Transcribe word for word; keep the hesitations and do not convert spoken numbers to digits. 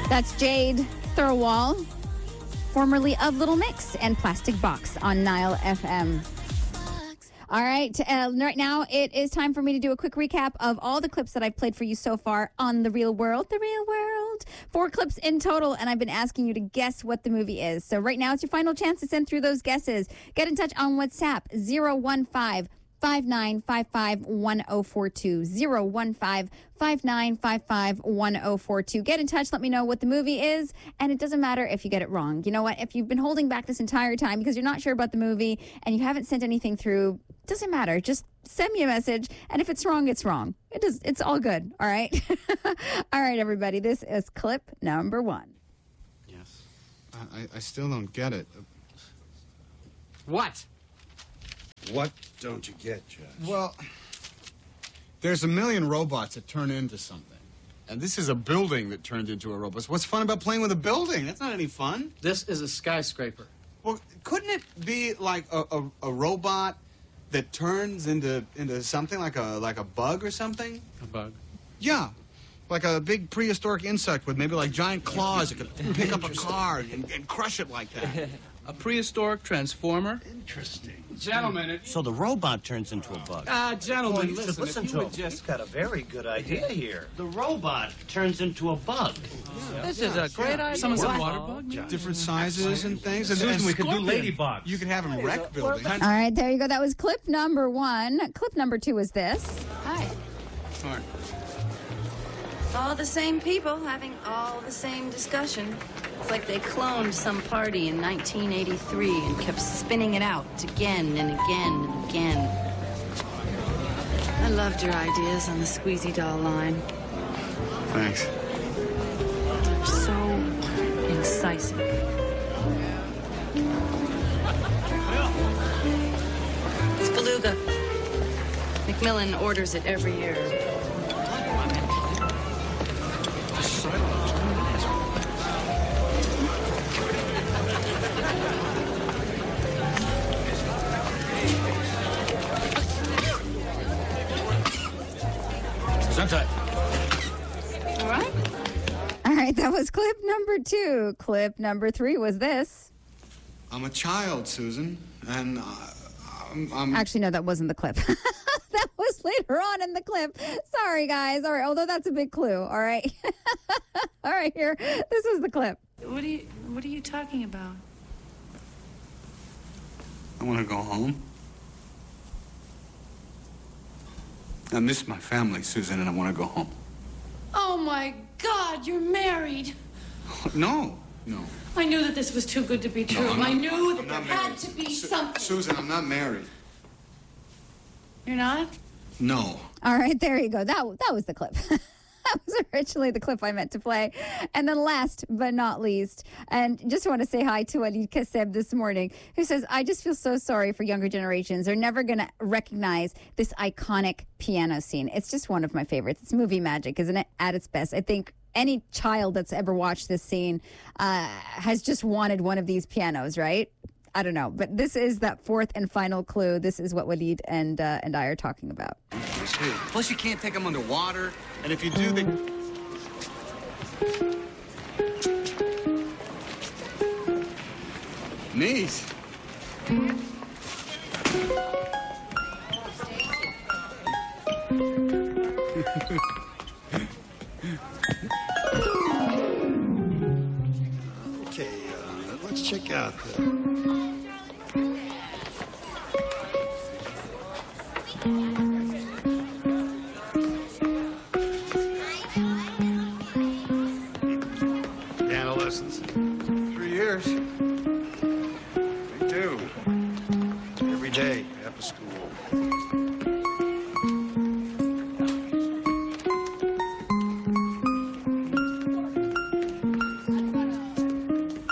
That's Jade Thirlwall, formerly of Little Mix and Plastic Box on Nile F M. All right, uh, right now it is time for me to do a quick recap of all the clips that I've played for you so far on The Real World. The Real World. Four clips in total, and I've been asking you to guess what the movie is. So right now it's your final chance to send through those guesses. Get in touch on WhatsApp, zero one five, five nine five five, one zero four two, zero one five, five nine five five, one zero four two. Get in touch. Let me know what the movie is. And it doesn't matter if you get it wrong. You know what? If you've been holding back this entire time because you're not sure about the movie and you haven't sent anything through, doesn't matter. Just send me a message. And if it's wrong, it's wrong. It does. It's all good. All right. All right, everybody. This is clip number one. Yes. I, I still don't get it. What? What don't you get, Judge? Well, there's a million robots that turn into something. And this is a building that turned into a robot. So what's fun about playing with a building? That's not any fun. This is a skyscraper. Well, couldn't it be like a, a, a robot that turns into into something like a like a bug or something? A bug? Yeah. Like a big prehistoric insect with maybe like giant claws that could pick up a car and, and crush it like that. A prehistoric transformer? Interesting. Gentlemen, it, So the robot turns into a bug. uh, gentlemen, you should listen, listen if to you him. would just... He's got a very good idea here. The robot turns into a bug. This is a great idea. Someone said water bug? maybe? Different sizes and things. And, Susan, and we could do scorpion. ladybugs. You could have them wreck buildings. All right, there you go. That was clip number one. Clip number two is this. Hi. All right. All the same people having all the same discussion. It's like they cloned some party in nineteen eighty-three and kept spinning it out again and again and again. I loved your ideas on the squeezy doll line. Thanks. They're so incisive. It's Beluga. Macmillan orders it every year. Sometimes. All right? All right, that was clip number two. Clip number three was this. I'm a child, Susan, and uh, I'm, I'm... Actually, no, that wasn't the clip. That was later on in the clip. Sorry, guys. All right, although that's a big clue. All right. All right, here. This was the clip. What are you, what are you talking about? I want to go home. I miss my family, Susan, and I want to go home. Oh my God, you're married. No, no. I knew that this was too good to be true. I'm I not- knew I'm that not there had married. to be Su- something. Susan, I'm not married. You're not? No. All right, there you go. That, that was the clip. That was originally the clip I meant to play. And then last but not least, and just want to say hi to Walid Kaseb this morning, who says, I just feel so sorry for younger generations. They're never going to recognize this iconic piano scene. It's just one of my favorites. It's movie magic, isn't it? At its best. I think any child that's ever watched this scene uh, has just wanted one of these pianos, right? I don't know. But this is that fourth and final clue. This is what Walid and, uh, and I are talking about. Plus, you can't take them underwater, and if you do, they... Neat. Okay, uh, let's check out the... Piano lessons. Three years. Me too. Every day after school.